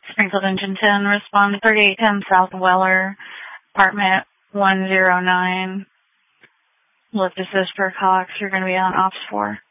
Springfield Engine 10, respond 3810 South Weller, apartment 109. Lift assist for Cox. You're going to be on Ops 4.